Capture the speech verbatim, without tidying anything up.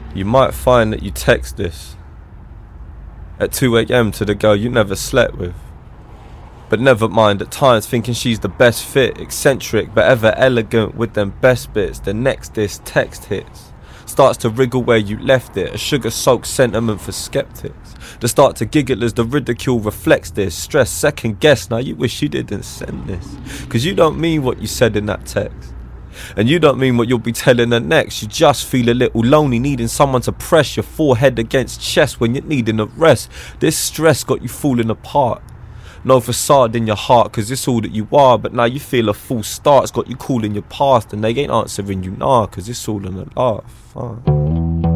You might find that you text this at two a.m. to the girl you never slept with. But never mind, at times thinking she's the best fit, eccentric but ever elegant with them best bits. The next this text hits, starts to wriggle where you left it, a sugar-soaked sentiment for skeptics. They start to giggle as the ridicule reflects this. Stress, second guess, now you wish you didn't send this. Cause you don't mean what you said in that text. And you don't mean what you'll be telling her next. You just feel a little lonely, needing someone to press your forehead against chest when you're needing a rest. This stress got you falling apart. No facade in your heart, cause it's all that you are. But now you feel a full start's got you calling your past, and they ain't answering you nah, cause it's all in a laugh. uh.